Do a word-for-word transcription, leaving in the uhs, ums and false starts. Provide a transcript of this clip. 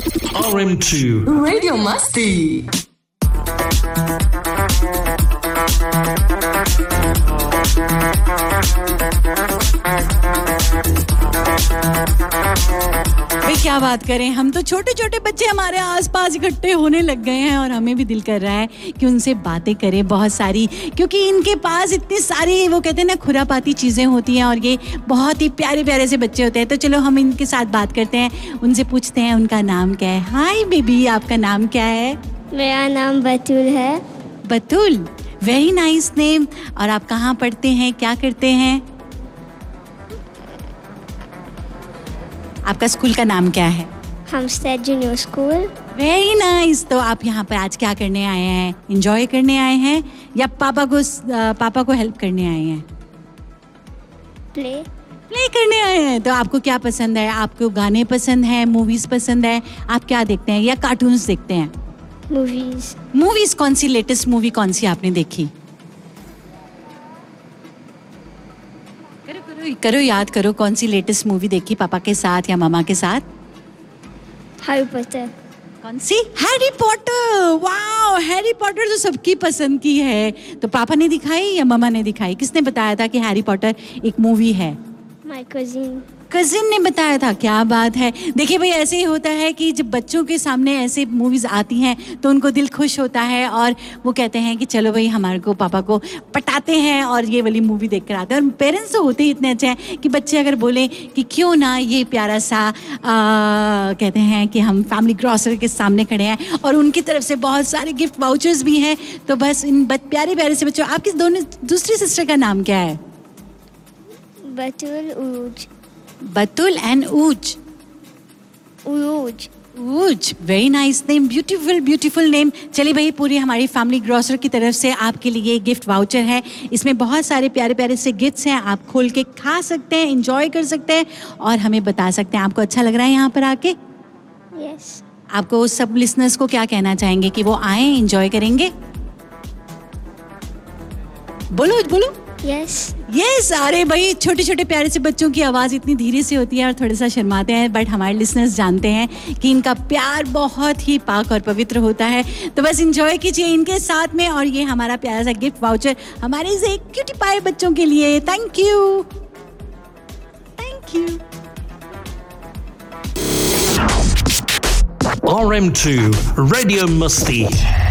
R M two Radio Masti. भाई क्या बात करें, हम तो छोटे छोटे बच्चे हमारे आसपास इकट्ठे होने लग गए हैं और हमें भी दिल कर रहा है कि उनसे बातें करें बहुत सारी, क्योंकि इनके पास इतनी सारी वो कहते हैं ना खुरापाती चीज़ें होती हैं और ये बहुत ही प्यारे प्यारे से बच्चे होते हैं। तो चलो हम इनके साथ बात करते हैं, उनसे पूछते हैं उनका नाम क्या है। हाय बेबी, आपका नाम क्या है? मेरा नाम बतूल है। बतूल, वेरी नाइस नेम। और आप कहाँ पढ़ते हैं, क्या करते हैं? आपका स्कूल का नाम क्या है? हमस्टेड जूनियर स्कूल। Very nice. तो आप यहाँ पर आज क्या करने आए हैं? एंजॉय करने आए हैं या पापा को पापा को हेल्प करने आए हैं? प्ले प्ले करने आए हैं। तो आपको क्या पसंद है? आपको गाने पसंद है, मूवीज पसंद है? आप क्या देखते हैं या कार्टून्स देखते हैं? मूवीज। मूवीज कौन सी लेटेस्ट मूवी कौन सी आपने देखी? करो करो करो याद करो, कौन सी लेटेस्ट मूवी देखी पापा के साथ या मामा के साथ? Harry Potter. कौन सी? Harry Potter. Wow, Harry Potter तो सबकी पसंद की है। तो पापा ने दिखाई या मामा ने दिखाई? किसने बताया था कि हैरी पॉटर एक मूवी है? My cousin. कजिन ने बताया था। क्या बात है। देखिए भाई, ऐसे ही होता है कि जब बच्चों के सामने ऐसे मूवीज आती हैं तो उनको दिल खुश होता है और वो कहते हैं कि चलो भाई हमारे को पापा को पटाते हैं और ये वाली मूवी देख कर आते हैं। और पेरेंट्स तो होते ही इतने अच्छे हैं कि बच्चे अगर बोले कि क्यों ना ये प्यारा सा आ, कहते हैं कि हम फैमिली ग्रॉसरी के सामने खड़े हैं और उनकी तरफ से बहुत सारे गिफ्ट वाउचर्स भी हैं। तो बस इन प्यारे प्यारे से बच्चों, आपकी दोनों दूसरी सिस्टर का नाम क्या है? बतूल उरूज। Batul and Uz. Urooj. Uz, very nice name, beautiful beautiful name. चलिए भाई, पूरी हमारी फैमिली ग्रोसर की तरफ से आपके लिए गिफ्ट वाउचर है। इसमें बहुत सारे प्यारे प्यारे से गिफ्ट्स हैं। आप खोल के खा सकते हैं, एंजॉय कर सकते हैं और हमें बता सकते हैं आपको अच्छा लग रहा है यहाँ पर आके। यस। आपको सब लिसनर्स को क्या कहना चाहेंगे कि वो आए, एंजॉय करेंगे? बोलो बोलो। Yes yes. अरे भाई, छोटे छोटे प्यारे से बच्चों की आवाज़ इतनी धीरे से होती है और थोड़ा सा शर्माते हैं, बट हमारे लिसनर्स जानते हैं कि इनका प्यार बहुत ही पाक और पवित्र होता है। तो बस एंजॉय कीजिए इनके साथ में। और ये हमारा प्यारा सा गिफ्ट वाउचर हमारे से क्यूटी पाए बच्चों के लिए। Thank you, thank you. R M two Radio Musty.